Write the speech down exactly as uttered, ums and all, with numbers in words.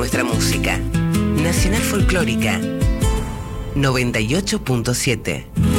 Nuestra música. Nacional Folclórica. noventa y ocho punto siete.